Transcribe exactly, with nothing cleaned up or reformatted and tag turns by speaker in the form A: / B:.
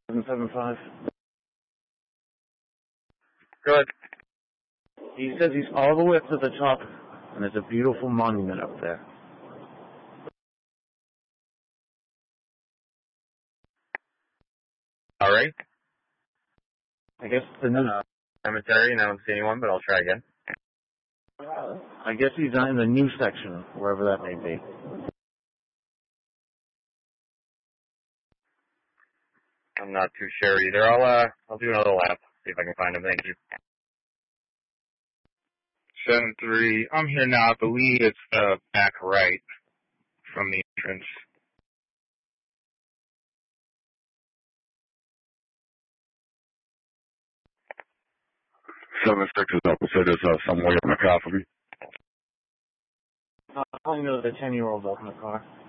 A: seven seven five.
B: Good.
A: He says he's all the way up to the top, and there's a beautiful monument up there.
B: All right.
A: I guess the new...
B: Uh, cemetery, and I don't see anyone, but I'll try again.
A: I guess he's in the new section, wherever that may be.
B: I'm not too sure either. I'll, uh, I'll do another lap, see if I can find him. Thank you.
C: seven three. I'm here now. I believe it's the back right from the entrance.
D: seven six is up. So there's uh, someone in the car for me.
A: Uh, I know the ten-year-old up in the car.